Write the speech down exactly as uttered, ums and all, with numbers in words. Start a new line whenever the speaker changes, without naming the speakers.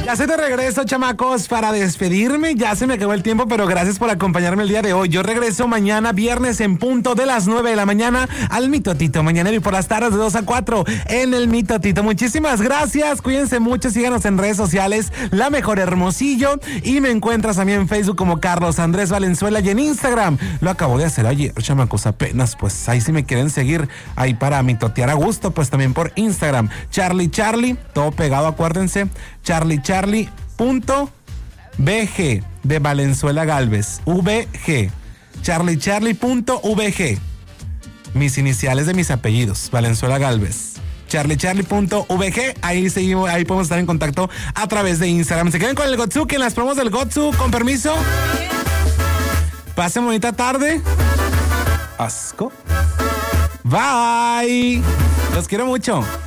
Ya se de regreso, chamacos, para despedirme. Ya se me acabó el tiempo, pero gracias por acompañarme el día de hoy. Yo regreso mañana, viernes, en punto de las nueve de la mañana al Mitotito. Mañana y por las tardes de dos a cuatro en el Mitotito. Muchísimas gracias. Cuídense mucho. Síganos en redes sociales. La Mejor Hermosillo. Y me encuentras a mí en Facebook como Carlos Andrés Valenzuela y en Instagram. Lo acabo de hacer ayer, chamacos, apenas. Pues ahí si me quieren seguir, ahí para mitotear a gusto, pues también por Instagram. Charlie Charlie, todo pegado, acuérdense. Charlie Charlie punto V G de Valenzuela Galvez. V G. Charlie Charlie punto V G. Mis iniciales de mis apellidos. Valenzuela Galvez. Charlie Charlie punto V G. Ahí seguimos, ahí podemos estar en contacto a través de Instagram. Se queden con el Gotsuki en las promos del Gotsu. Con permiso. Pasen bonita tarde. Asco. Bye. Los quiero mucho.